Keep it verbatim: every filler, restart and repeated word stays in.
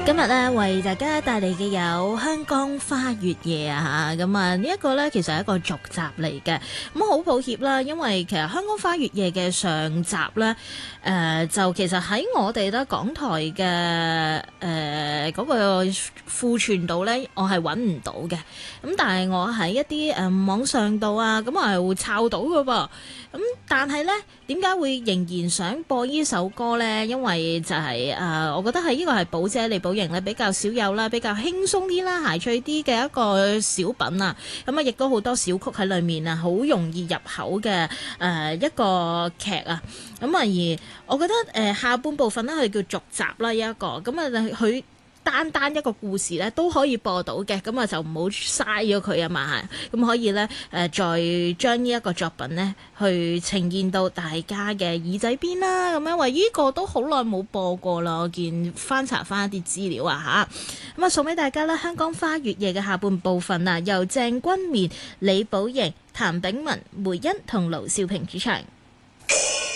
今日咧為大家帶嚟嘅有香江花月夜啊嚇，咁啊呢一個咧其實係一個續集嚟嘅，咁好抱歉啦，因為其實香江花月夜嘅上集咧，誒、呃、就其實喺我哋咧港台嘅誒嗰個庫存度咧，我係揾唔到嘅，咁但係我喺一啲誒、呃、網上度啊，咁我係會抄到嘅噃，咁但係咧點解會仍然想播呢首歌咧？因為就係、是、誒、呃，我覺得係呢個係寶姐李寶瑩咧比較少有啦，比較輕鬆啲啦，諧趣啲嘅一個小品啊，咁啊亦都好多小曲喺裏面啊，好容易入口嘅誒、呃、一個劇啊，咁啊而我覺得誒、呃、下半部分咧佢叫續集啦一個，咁啊佢。單單一個故事咧都可以播到嘅，咁啊就唔好嘥咗佢啊嘛，咁可以咧誒、呃、再將呢一個作品咧去呈現到大家嘅耳仔邊啦，咁因為呢個都好耐冇播過啦，我見翻查翻一啲資料啊吓，咁啊送俾大家啦，香江花月夜嘅下半部分啊，由鄭君綿、李寶瑩、譚炳文、梅欣同盧少平主唱。